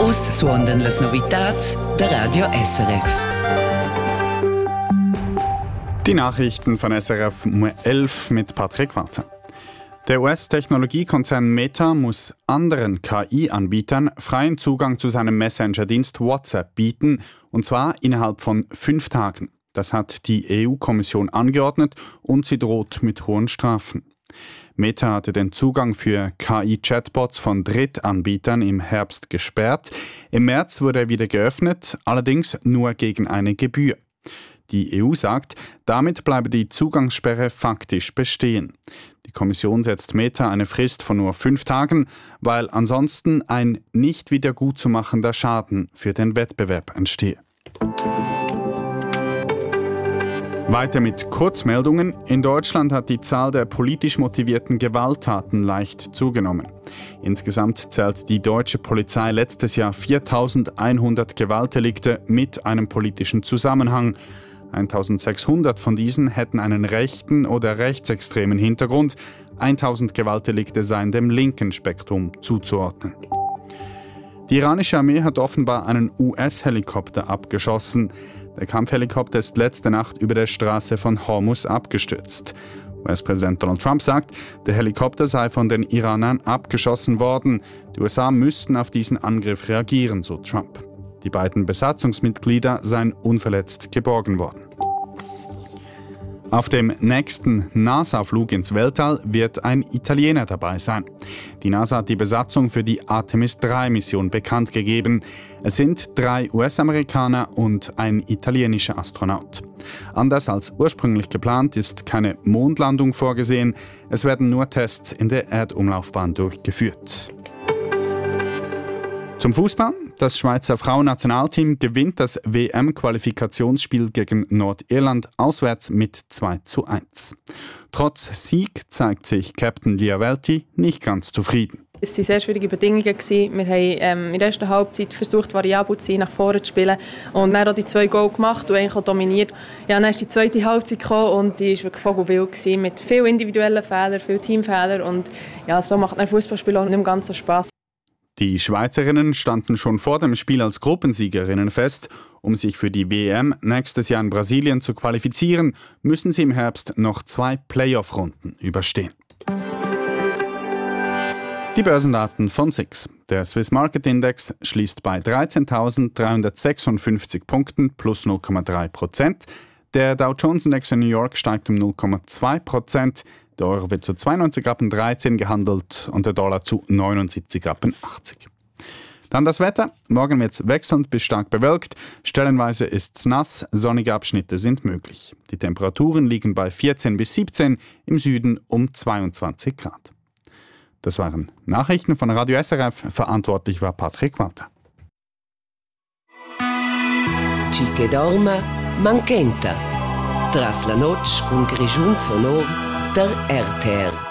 Vus suondan las novitats der Radio SRF. Die Nachrichten von SRF um 11 mit Patrick Walter. Der US-Technologiekonzern Meta muss anderen KI-Anbietern freien Zugang zu seinem Messenger-Dienst WhatsApp bieten, und zwar innerhalb von 5 Tagen. Das hat die EU-Kommission angeordnet und sie droht mit hohen Strafen. Meta hatte den Zugang für KI-Chatbots von Drittanbietern im Herbst gesperrt. Im März wurde er wieder geöffnet, allerdings nur gegen eine Gebühr. Die EU sagt, damit bleibe die Zugangssperre faktisch bestehen. Die Kommission setzt Meta eine Frist von nur 5 Tagen, weil ansonsten ein nicht wiedergutzumachender Schaden für den Wettbewerb entstehe. Weiter mit Kurzmeldungen. In Deutschland hat die Zahl der politisch motivierten Gewalttaten leicht zugenommen. Insgesamt zählt die deutsche Polizei letztes Jahr 4.100 Gewaltdelikte mit einem politischen Zusammenhang. 1.600 von diesen hätten einen rechten oder rechtsextremen Hintergrund. 1.000 Gewaltdelikte seien dem linken Spektrum zuzuordnen. Die iranische Armee hat offenbar einen US-Helikopter abgeschossen. Der Kampfhelikopter ist letzte Nacht über der Straße von Hormuz abgestürzt. US-Präsident Donald Trump sagt, der Helikopter sei von den Iranern abgeschossen worden. Die USA müssten auf diesen Angriff reagieren, so Trump. Die beiden Besatzungsmitglieder seien unverletzt geborgen worden. Auf dem nächsten NASA-Flug ins Weltall wird ein Italiener dabei sein. Die NASA hat die Besatzung für die Artemis-3-Mission bekannt gegeben. Es sind 3 US-Amerikaner und ein italienischer Astronaut. Anders als ursprünglich geplant ist keine Mondlandung vorgesehen. Es werden nur Tests in der Erdumlaufbahn durchgeführt. Zum Fußball. Das Schweizer Frauennationalteam gewinnt das WM-Qualifikationsspiel gegen Nordirland auswärts mit 2:1. Trotz Sieg zeigt sich Captain Lia Welti nicht ganz zufrieden. Es waren sehr schwierige Bedingungen. Wir haben in der ersten Halbzeit versucht, variabel zu sein, nach vorne zu spielen. Und dann auch die 2 Goal gemacht und eigentlich auch dominiert. Ja, dann ist die zweite Halbzeit gekommen und die war wirklich vogelwild gewesen, mit vielen individuellen Fehlern, vielen Teamfehlern. Und ja, so macht ein Fußballspiel auch nicht mehr ganz so Spass. Die Schweizerinnen standen schon vor dem Spiel als Gruppensiegerinnen fest. Um sich für die WM nächstes Jahr in Brasilien zu qualifizieren, müssen sie im Herbst noch 2 Playoff-Runden überstehen. Die Börsendaten von SIX. Der Swiss Market Index schließt bei 13.356 Punkten plus 0,3%. Der Dow Jones Index in New York steigt um 0,2%. Der Euro wird zu 92,13 gehandelt und der Dollar zu 79,80. Dann das Wetter. Morgen wird es wechselnd bis stark bewölkt. Stellenweise ist es nass, sonnige Abschnitte sind möglich. Die Temperaturen liegen bei 14 bis 17, im Süden um 22 Grad. Das waren Nachrichten von Radio SRF. Verantwortlich war Patrick Walter. Chi che dorma, manchenta. Tras la noche con grigiun sonor der RTR.